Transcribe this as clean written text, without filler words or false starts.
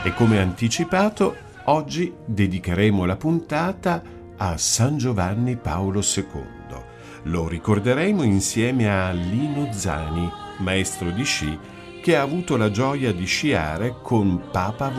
E come anticipato, oggi dedicheremo la puntata a San Giovanni Paolo II. Lo ricorderemo insieme a Lino Zani, maestro di sci che ha avuto la gioia di sciare con Papa